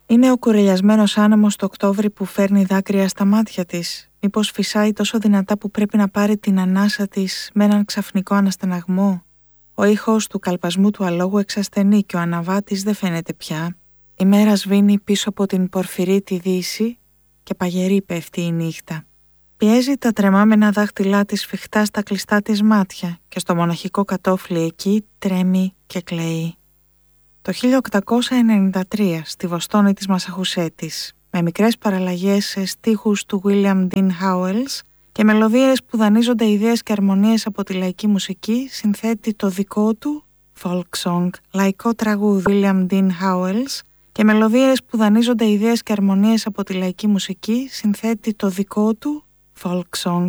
Είναι ο κουρελιασμένος άνεμος το Οκτώβρη που φέρνει δάκρυα στα μάτια της? Μήπως φυσάει τόσο δυνατά που πρέπει να πάρει την ανάσα της με έναν ξαφνικό αναστεναγμό? Ο ήχος του καλπασμού του αλόγου εξασθενεί και ο αναβάτης δεν φαίνεται πια. Η μέρα σβήνει πίσω από την πορφυρή τη δύση και παγερή πέφτει η νύχτα. Πιέζει τα τρεμάμενα δάχτυλά της σφιχτά στα κλειστά της μάτια και στο μοναχικό κατόφλι εκεί τρέμει και κλαίει. Το 1893 στη Βοστόνη της Μασαχουσέτης, με μικρές παραλλαγές σε στίχους του William Dean Howells και μελωδίες που δανείζονται ιδέες και αρμονίες από τη λαϊκή μουσική, συνθέτει το δικό του folk song, λαϊκό τραγούδι William Dean Howells και μελωδίες που δανείζονται ιδέες και αρμονίες από τη λαϊκή μουσική, συνθέτει το δικό του folk song.